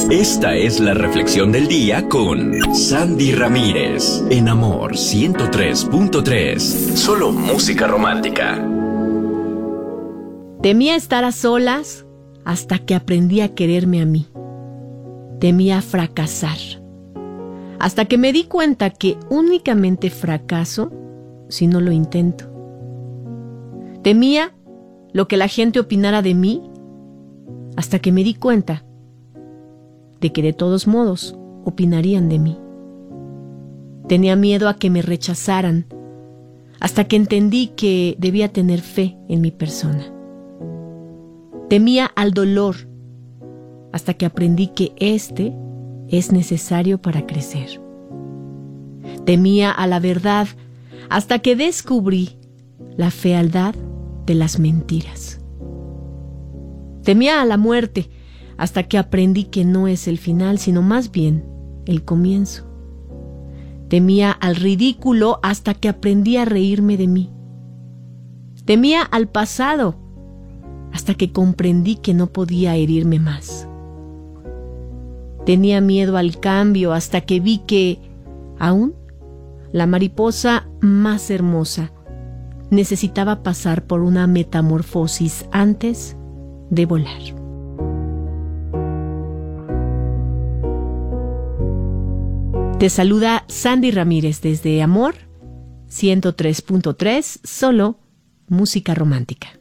Esta es la reflexión del día con Sandy Ramírez, en Amor 103.3. Solo música romántica. Temía estar a solas hasta que aprendí a quererme a mí. Temía fracasar hasta que me di cuenta que únicamente fracaso si no lo intento. Temía lo que la gente opinara de mí hasta que me di cuenta de que de todos modos opinarían de mí. Tenía miedo a que me rechazaran hasta que entendí que debía tener fe en mi persona. Temía al dolor hasta que aprendí que este es necesario para crecer. Temía a la verdad hasta que descubrí la fealdad de las mentiras. Temía a la muerte hasta que aprendí que no es el final, sino más bien el comienzo. Temía al ridículo hasta que aprendí a reírme de mí. Temía al pasado hasta que comprendí que no podía herirme más. Tenía miedo al cambio hasta que vi que, aún, la mariposa más hermosa necesitaba pasar por una metamorfosis antes de volar. Te saluda Sandy Ramírez desde Amor 103.3, solo música romántica.